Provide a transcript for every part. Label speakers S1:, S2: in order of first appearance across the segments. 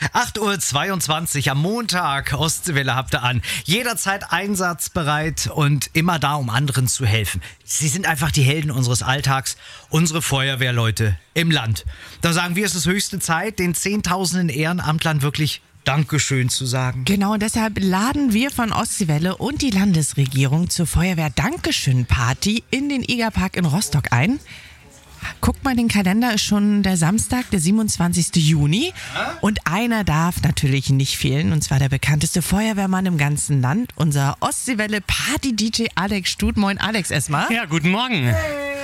S1: 8:22 Uhr am Montag. Ostseewelle habt ihr an. Jederzeit einsatzbereit und immer da, um anderen zu helfen. Sie sind einfach die Helden unseres Alltags, unsere Feuerwehrleute im Land. Da sagen wir, es ist höchste Zeit, den Zehntausenden Ehrenamtlern wirklich Dankeschön zu sagen.
S2: Genau, und deshalb laden wir von Ostseewelle und die Landesregierung zur Feuerwehr-Dankeschön-Party in den Egerpark in Rostock ein. Guckt mal in den Kalender, ist schon der Samstag, der 27. Juni. Und einer darf natürlich nicht fehlen, und zwar der bekannteste Feuerwehrmann im ganzen Land, unser Ostseewelle-Party-DJ Alex Stut. Moin Alex erstmal.
S3: Ja, guten Morgen.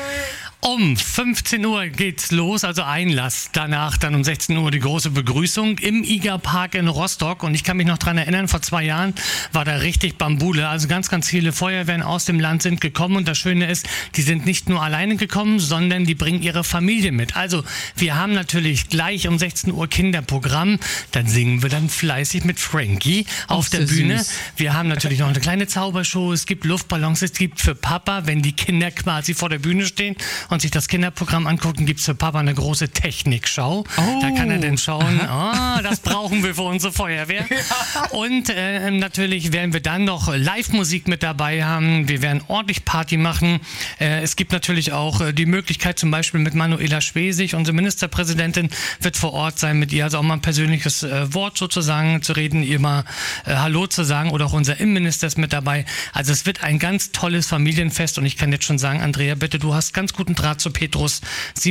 S3: Um 15 Uhr geht's los, also Einlass. Danach dann um 16 Uhr die große Begrüßung im Egerpark in Rostock. Und ich kann mich noch dran erinnern, vor 2 Jahren war da richtig Bambule. Also ganz, ganz viele Feuerwehren aus dem Land sind gekommen. Und das Schöne ist, die sind nicht nur alleine gekommen, sondern die bringen ihre Familie mit. Also wir haben natürlich gleich um 16 Uhr Kinderprogramm. Dann singen wir dann fleißig mit Frankie auf der Bühne.
S2: Süß.
S3: Wir haben natürlich noch eine kleine Zaubershow. Es gibt Luftballons. Es gibt für Papa, wenn die Kinder quasi vor der Bühne stehen und sich das Kinderprogramm angucken, gibt es für Papa eine große Technikschau. Da kann er dann schauen, das brauchen wir für unsere Feuerwehr. Und natürlich werden wir dann noch Live-Musik mit dabei haben. Wir werden ordentlich Party machen. Es gibt natürlich auch die Möglichkeit, zum Beispiel mit Manuela Schwesig, unsere Ministerpräsidentin, wird vor Ort sein, mit ihr also auch mal ein persönliches Wort sozusagen zu reden, ihr mal Hallo zu sagen, oder auch unser Innenminister ist mit dabei. Also es wird ein ganz tolles Familienfest, und ich kann jetzt schon sagen, Andrea, bitte, du hast ganz guten Draht zu Petrus.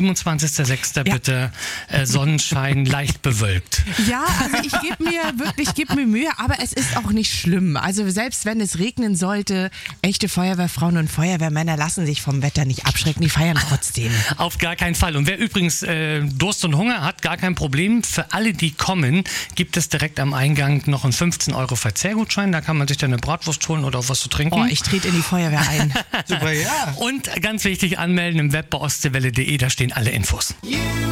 S3: 27.06. bitte, Sonnenschein, leicht bewölkt.
S2: Ja, also ich gebe mir Mühe, aber es ist auch nicht schlimm. Also selbst wenn es regnen sollte, echte Feuerwehrfrauen und Feuerwehrmänner lassen sich vom Wetter nicht abschrecken, die feiern trotzdem.
S3: Auf gar keinen Fall. Und wer übrigens Durst und Hunger hat, gar kein Problem. Für alle, die kommen, gibt es direkt am Eingang noch einen 15 € Verzehrgutschein. Da kann man sich dann eine Bratwurst holen oder auch was zu trinken.
S2: Oh, ich trete in die Feuerwehr ein.
S1: Super, ja.
S3: Und ganz wichtig, anmelden im Web bei ostseewelle.de, da stehen alle Infos.